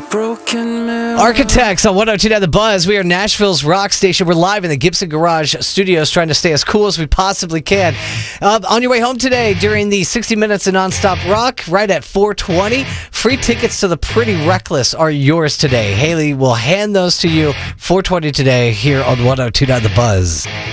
broken mirror. Architects on 102.9 The Buzz. We are Nashville's rock station. We're live in the Gibson Garage studios trying to stay as cool as we possibly can. On your way home today during the 60 Minutes of Nonstop Rock, right at 4:20, free tickets to the Pretty Reckless are yours today. Haley will hand those to you 4:20 today here on 102.9 The Buzz.